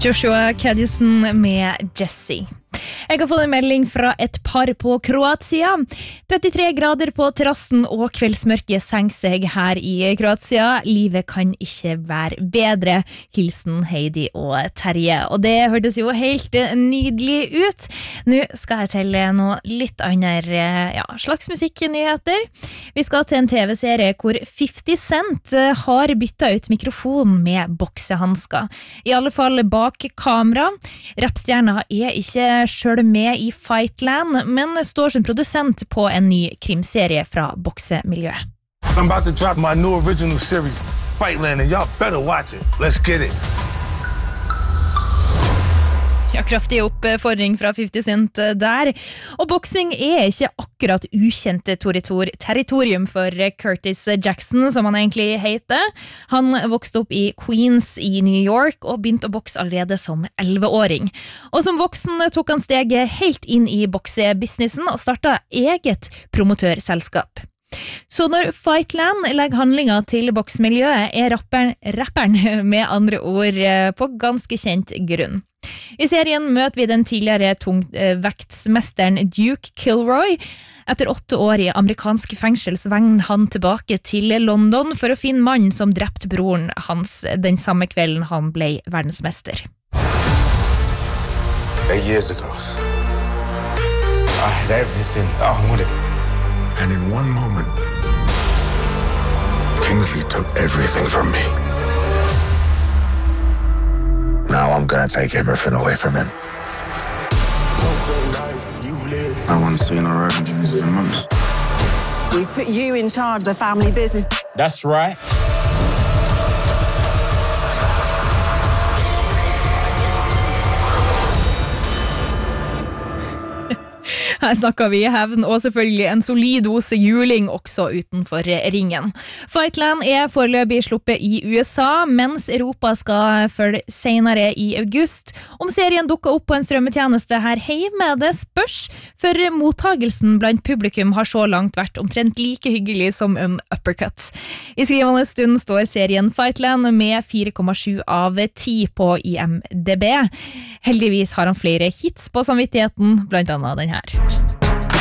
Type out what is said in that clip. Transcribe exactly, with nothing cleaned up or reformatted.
Joshua Caddison med Jessie. Jeg har fått en melding fra et par på Kroatia. trettitre grader på terrassen og kveldsmørket senker seg her i Kroatia. Livet kan ikke være bedre. Hilsen Heidi og Terje. Og det hørtes jo helt nydelig ut. Nå skal jeg til noe litt andre ja, slags musikknyheter. Vi skal til en tv-serie hvor fifty Cent har byttet ut mikrofon med boksehandsker. I alle fall bak kamera. Rappstjerna er ikke selv med i Fightland, men står som produsent på en ny krimserie fra boksemiljøet. I'm about to drop my new original series, Fightland, and y'all better watch it. Let's get it. Ja, kraftig oppfordring fra fifty Cent der. Og boksing er ikke akkurat ukjente territorium for Curtis Jackson, som han egentlig heter. Han vokste opp i Queens i New York og begynte å bokse allerede som elleveåring. Og som voksen tok han steget helt inn i boksebusinessen og startet eget promotørselskap. Så når Fightland legger handlinga til boksmiljøet, er rapperen, rapperen med andre ord på ganske kjent grunn. I serien møter vi den tidligere tungvektsmesteren Duke Kilroy. Etter åtte år i amerikansk fengsel vender han tilbake til London for å finne mannen som drepte broren hans den samme kvelden han ble verdensmester. Eight years ago, I had everything I wanted. And in one moment, Kingsley took everything from me. Now I'm gonna take everything away from him. I want to see no urban Kingsley in months. We've put you in charge of the family business. That's right. Her snakker vi hevn og selvfølgelig en solid dose juling også utenfor ringen. Fightland er foreløpig sluppet i U S A, mens Europa skal følge senere i august. Om serien dukker opp på en strømmetjeneste her hjemme, det spørs, for mottagelsen blant publikum har så langt vært omtrent like hyggelig som en uppercut. I skrivende stund står serien Fightland med fire komma sju av ti på I M D B. Heldigvis har han flere hits på samvittigheten, blant annet den her.